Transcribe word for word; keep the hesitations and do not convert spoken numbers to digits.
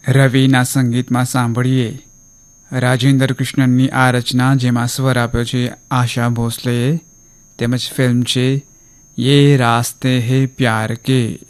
રવિના સંગીતમાં સાંભળીએ રાજેન્દ્ર કૃષ્ણનની આ રચના, જેમાં સ્વર આપ્યો છે આશા ભોસલેએ, તેમજ ફિલ્મ છે યે રાસ્તે હે પ્યાર કે.